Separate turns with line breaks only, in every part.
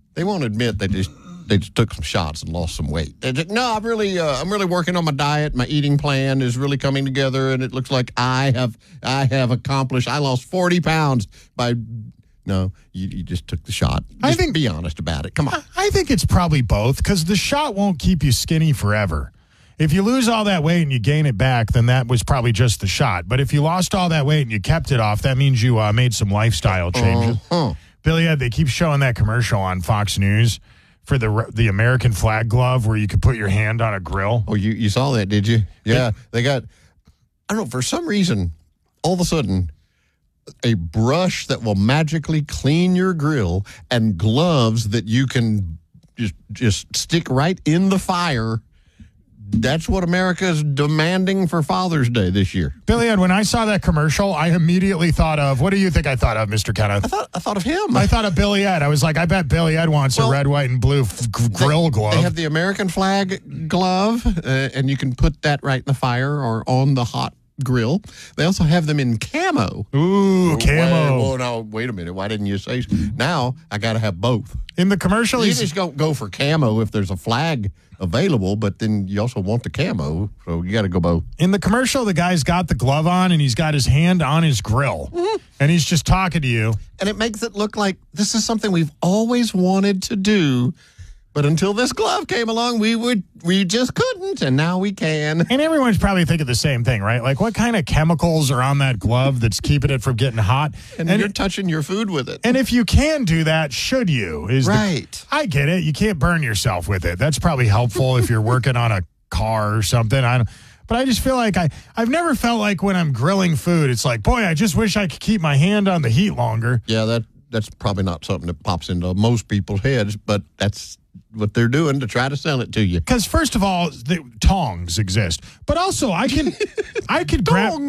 They won't admit they just took some shots and lost some weight. No, I'm really working on my diet. My eating plan is really coming together, and it looks like I have accomplished. I lost 40 pounds by. No, you just took the shot.
I think,
be honest about it. Come on.
I think it's probably both, because the shot won't keep you skinny forever. If you lose all that weight and you gain it back, then that was probably just the shot. But if you lost all that weight and you kept it off, that means you made some lifestyle changes. Billy Ed, they keep showing that commercial on Fox News for the American flag glove where you could put your hand on a grill.
Oh, you saw that, did you? Yeah, they got, I don't know, for some reason, all of a sudden, a brush that will magically clean your grill and gloves that you can just stick right in the fire. That's what America is demanding for Father's Day this year.
Billy Ed, when I saw that commercial, I immediately thought of, what do you think I thought of, Mr. Kenneth?
I thought of him.
I thought of Billy Ed. I was like, I bet Billy Ed wants a red, white, and blue grill glove.
They have the American flag glove, and you can put that right in the fire or on the hot grill. They also have them in camo.
Ooh, camo.
Now, wait a minute. Why didn't you say so? Now I got to have both.
In the commercial,
you just don't go for camo if there's a flag available, but then you also want the camo, so you got to go both.
In the commercial, the guy's got the glove on, and he's got his hand on his grill, and he's just talking to you.
And it makes it look like this is something we've always wanted to do, but until this glove came along, we just couldn't, and now we can.
And everyone's probably thinking the same thing, right? Like, what kind of chemicals are on that glove that's keeping it from getting hot?
And you're touching your food with it.
And if you can do that, should you?
Right.
I get it. You can't burn yourself with it. That's probably helpful if you're working on a car or something. But I just feel like I've never felt like when I'm grilling food, it's like, boy, I just wish I could keep my hand on the heat longer.
Yeah, that's probably not something that pops into most people's heads, but that's what they're doing to try to sell it to you.
Because first of all, the tongs exist, but also I could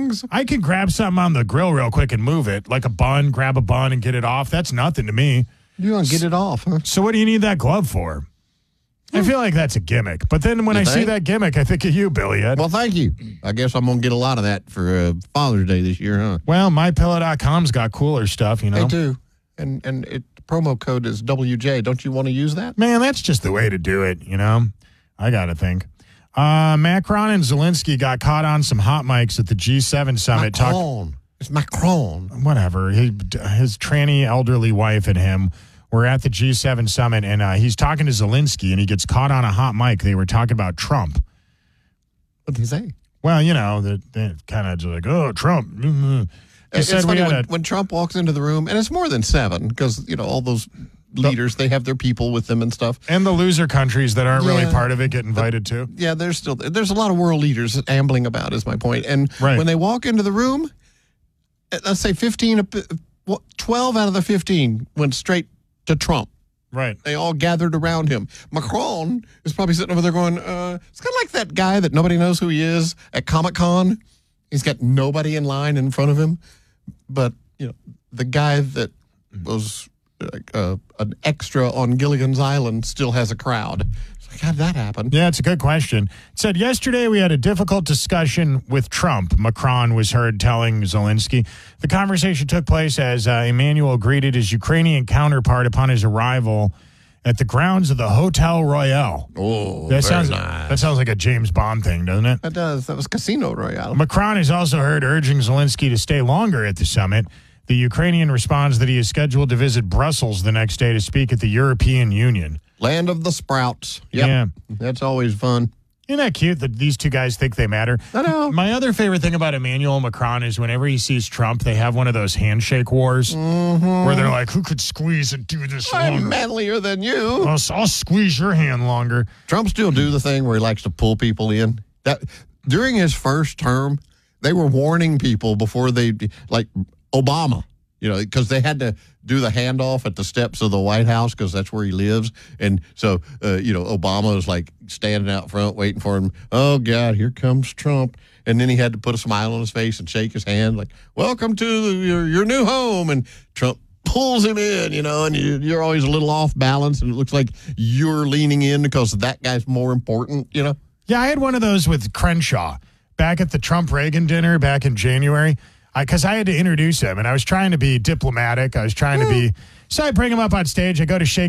grab something on the grill real quick and move it, like a bun, grab a bun and get it off. That's nothing to me.
You want to get it off, huh?
So what do you need that glove for? I feel like that's a gimmick. But then when I see that gimmick, I think of you, Billy Ed.
Well, thank you. I guess I'm going to get a lot of that for Father's Day this year, huh?
Well, MyPillow.com's got cooler stuff, you know.
They do. And the promo code is WJ. Don't you want to use that?
Man, that's just the way to do it, you know. I got to think. Macron and Zelensky got caught on some hot mics at the G7 summit.
It's Macron.
Whatever. His tranny elderly wife and him were at the G7 summit, and he's talking to Zelensky, and he gets caught on a hot mic. They were talking about Trump.
What did he say?
Well, you know, they're kind of just like, oh, Trump.
It's funny when Trump walks into the room, and it's more than 7, because, you know, all those leaders, they have their people with them and stuff.
And the loser countries that aren't really part of it get invited too.
Yeah, there's a lot of world leaders ambling about, is my point. And when they walk into the room, let's say 12 out of the 15 went straight to Trump.
Right.
They all gathered around him. Macron is probably sitting over there going, it's kind of like that guy that nobody knows who he is at Comic-Con. He's got nobody in line in front of him. But, you know, the guy that was an extra on Gilligan's Island still has a crowd. It's like, how'd that happen?
Yeah, it's a good question. It said, yesterday we had a difficult discussion with Trump, Macron was heard telling Zelensky. The conversation took place as Emmanuel greeted his Ukrainian counterpart upon his arrival at the grounds of the Hotel Royale.
Oh,
that
very
nice. That sounds like a James Bond thing, doesn't it?
That does. That was Casino Royale.
Macron is also heard urging Zelensky to stay longer at the summit. The Ukrainian responds that he is scheduled to visit Brussels the next day to speak at the European Union.
Land of the Sprouts. Yep.
Yeah.
That's always fun.
Isn't that cute that these two guys think they matter?
I know.
My other favorite thing about Emmanuel Macron is whenever he sees Trump, they have one of those handshake wars where they're like, who could squeeze and do this longer?
I'm manlier than you.
I'll squeeze your hand longer.
Trump still do the thing where he likes to pull people in. That during his first term, they were warning people before they, like Obama, you know, because they had to do the handoff at the steps of the White House because that's where he lives. And so, you know, Obama was like standing out front waiting for him. Oh, God, here comes Trump. And then he had to put a smile on his face and shake his hand like, welcome to your new home. And Trump pulls him in, you know, and you're always a little off balance. And it looks like you're leaning in because that guy's more important, you know.
Yeah, I had one of those with Crenshaw back at the Trump-Reagan dinner back in January. Because I had to introduce him, and I was trying to be diplomatic. I was trying to be... So I bring him up on stage. I go to shake